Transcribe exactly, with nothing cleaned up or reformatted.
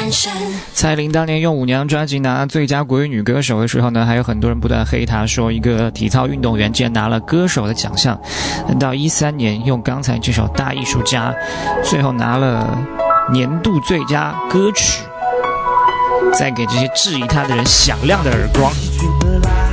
蔡依林当年用《舞娘》专辑拿最佳国语女歌手的时候呢，还有很多人不断黑她，说一个体操运动员竟然拿了歌手的奖项。等到一三年用刚才这首《大艺术家》，最后拿了年度最佳歌曲，再给这些质疑她的人响亮的耳光。